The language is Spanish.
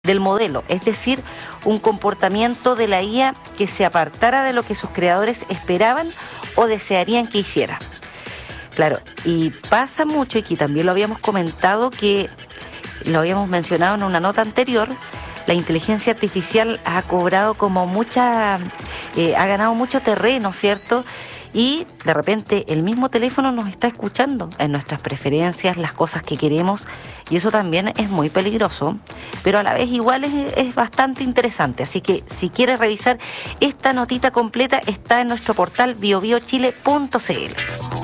del modelo, es decir, un comportamiento de la IA que se apartara de lo que sus creadores esperaban o desearían que hiciera. Claro, y pasa mucho, y que también lo habíamos comentado, que lo habíamos mencionado en una nota anterior, la inteligencia artificial ha cobrado como ha ganado mucho terreno, ¿cierto? Y de repente el mismo teléfono nos está escuchando en nuestras preferencias, las cosas que queremos, y eso también es muy peligroso, pero a la vez igual es bastante interesante. Así que si quieres revisar esta notita completa, está en nuestro portal biobiochile.cl.